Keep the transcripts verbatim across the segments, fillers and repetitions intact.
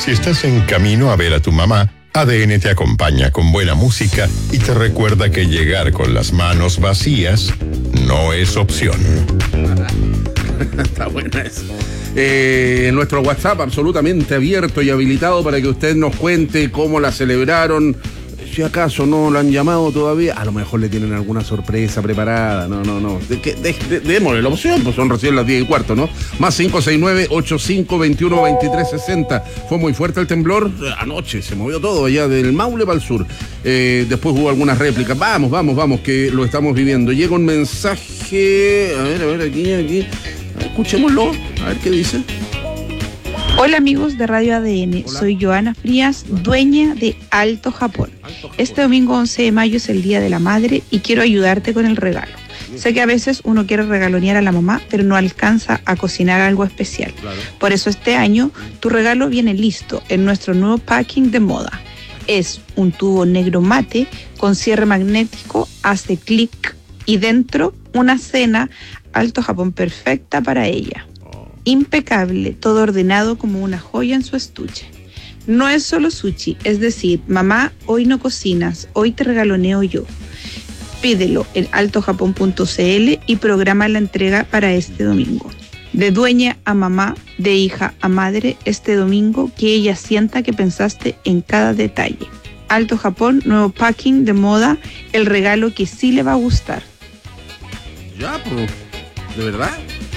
Si estás en camino a ver a tu mamá, A D N te acompaña con buena música y te recuerda que llegar con las manos vacías no es opción. Está buena esa. Eh, nuestro WhatsApp absolutamente abierto y habilitado para que usted nos cuente cómo la celebraron. Si acaso no lo han llamado todavía, a lo mejor le tienen alguna sorpresa preparada. No, no, no. De, de, de, démosle la opción, pues son recién las diez y cuarto, ¿no? Más cinco seis nueve, ocho cinco dos uno, dos tres seis cero. Fue muy fuerte el temblor anoche, se movió todo allá del Maule para el sur. Eh, después hubo algunas réplicas. Vamos, vamos, vamos, que lo estamos viviendo. Llega un mensaje. A ver, a ver, aquí, aquí. Escuchémoslo, a ver qué dice. Hola amigos de Radio A D N, Hola. Soy Joana Frías, dueña de Alto Japón. Alto Japón. Este domingo once de mayo es el Día de la Madre y quiero ayudarte con el regalo. Sé que a veces uno quiere regalonear a la mamá, pero no alcanza a cocinar algo especial. Claro. Por eso este año tu regalo viene listo en nuestro nuevo packing de moda. Es un tubo negro mate con cierre magnético, hace clic y dentro una cena Alto Japón perfecta para ella. Impecable, todo ordenado como una joya en su estuche. No es solo sushi, es decir, mamá, hoy no cocinas, hoy te regaloneo yo. Pídelo en alto japón punto c l y programa la entrega para este domingo. De dueña a mamá, de hija a madre, este domingo que ella sienta que pensaste en cada detalle. Alto Japón, nuevo packing de moda, el regalo que sí le va a gustar. Ya, pues, ¿de verdad?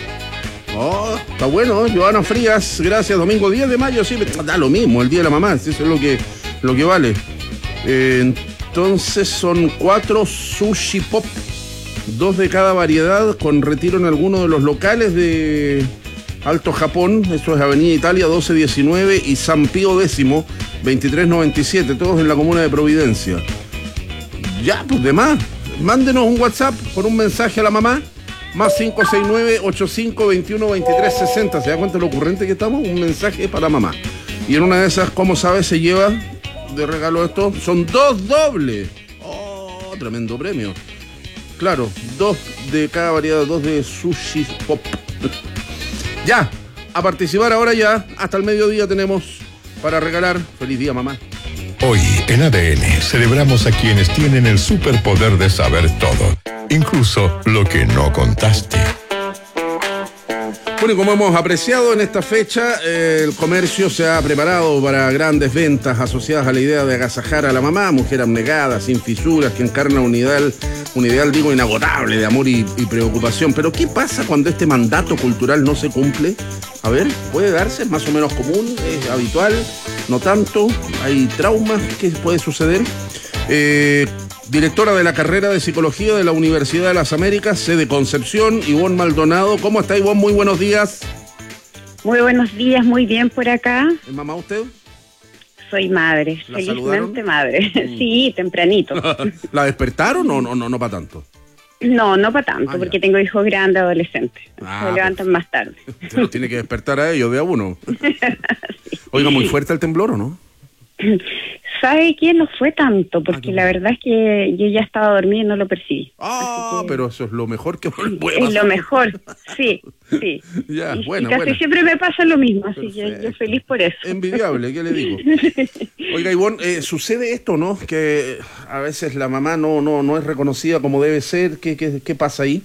Oh, está bueno, Joana Frías, gracias. Domingo diez de mayo, sí, da lo mismo, el Día de la Mamá, eso es lo que, lo que vale. Eh, entonces son cuatro sushi pop, dos de cada variedad, con retiro en alguno de los locales de Alto Japón. Eso es Avenida Italia doce diecinueve y San Pío X, veintitrés noventa y siete, todos en la comuna de Providencia. Ya, pues de más, mándenos un WhatsApp con un mensaje a la mamá. Más cinco seis nueve, ocho cinco dos uno, dos tres seis cero. ¿Se da cuenta de lo ocurrente que estamos? Un mensaje para mamá. Y en una de esas, ¿cómo sabes? Se lleva de regalo esto. Son dos dobles. Oh, tremendo premio. Claro, dos de cada variedad, dos de sushi pop. Ya, a participar ahora ya. Hasta el mediodía tenemos para regalar. Feliz día, mamá. Hoy en A D N celebramos a quienes tienen el superpoder de saber todo, incluso lo que no contaste. Bueno, y como hemos apreciado en esta fecha, eh, el comercio se ha preparado para grandes ventas asociadas a la idea de agasajar a la mamá, mujer abnegada, sin fisuras, que encarna un ideal, un ideal digo, inagotable de amor y, y preocupación. Pero ¿qué pasa cuando este mandato cultural no se cumple? A ver, ¿puede darse? ¿Es más o menos común? ¿Es habitual? ¿No tanto? ¿Hay traumas? ¿Qué puede suceder? Eh... Directora de la carrera de Psicología de la Universidad de las Américas, sede Concepción, Ivonne Maldonado. ¿Cómo está, Ivonne? Muy buenos días. Muy buenos días, muy bien por acá. ¿Es mamá usted? Soy madre, ¿La felizmente saludaron? madre. Mm. Sí, tempranito. ¿La despertaron o no, no, no para tanto? No, no para tanto, ah, porque tengo hijos grandes, adolescentes. Ah, se levantan más tarde. Pero tiene que despertar a ellos de a uno. Sí. Oiga, muy fuerte el temblor, ¿o no? ¿Sabe qué? No fue tanto, porque ah, la verdad es que yo ya estaba dormida y no lo percibí. Ah, que... pero eso es lo mejor que puede pasar. Es lo mejor, sí, sí. Ya, y, buena, y casi buena. siempre me pasa lo mismo, así Perfecto. que yo feliz por eso. Envidiable, ¿qué le digo? Oiga, Ivonne, eh, sucede esto, ¿no? Que a veces la mamá no, no, no es reconocida como debe ser. ¿Qué, qué, qué pasa ahí?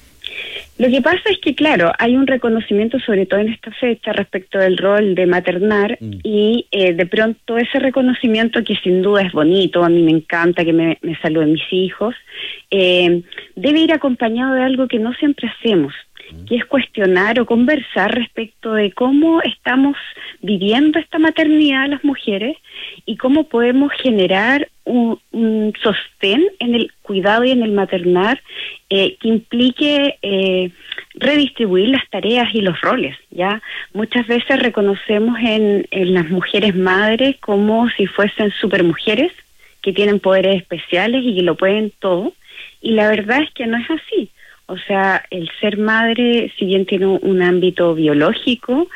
Lo que pasa es que, claro, hay un reconocimiento, sobre todo en esta fecha, respecto del rol de maternar mm. y eh, de pronto ese reconocimiento, que sin duda es bonito, a mí me encanta que me, me saluden mis hijos, eh, debe ir acompañado de algo que no siempre hacemos, mm. que es cuestionar o conversar respecto de cómo estamos viviendo esta maternidad las mujeres y cómo podemos generar un, un sostén en el cuidado y en el maternar eh, que implique eh, redistribuir las tareas y los roles. Ya muchas veces reconocemos en, en las mujeres madres como si fuesen supermujeres que tienen poderes especiales y que lo pueden todo, y la verdad es que no es así. O sea, el ser madre, si bien tiene un ámbito biológico,